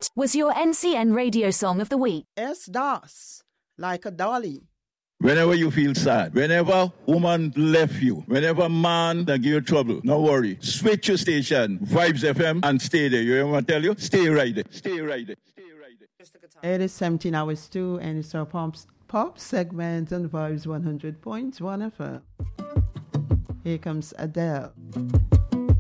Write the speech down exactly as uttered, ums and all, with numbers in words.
What was your N C N radio song of the week? S-Das, like a dolly. Whenever you feel sad, whenever woman left you, whenever man that give you trouble, no worry. Switch your station, Vibes F M, and stay there. You hear what I tell you? Stay right there. Stay right there. Stay right there. It is seventeen hours two, and it's our pop, pop segment on Vibes one hundred point one F M. Here comes Adele.